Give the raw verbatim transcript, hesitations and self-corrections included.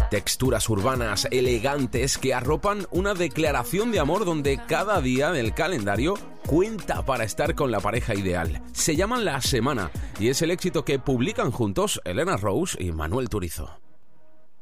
Texturas urbanas elegantes que arropan una declaración de amor donde cada día del calendario cuenta para estar con la pareja ideal. Se llaman La Semana y es el éxito que publican juntos Elena Rose y Manuel Turizo.